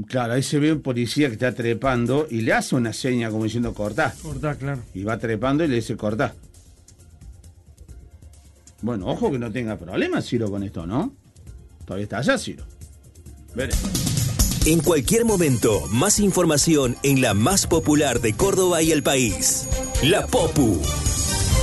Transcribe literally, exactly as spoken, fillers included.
Claro, ahí se ve un policía que está trepando y le hace una seña como diciendo cortá. Cortá, claro. Y va trepando y le dice cortá. Bueno, ojo que no tenga problemas Ciro con esto, ¿no? Todavía está allá Ciro. Veremos. En cualquier momento, más información en la más popular de Córdoba y el país. La Popu.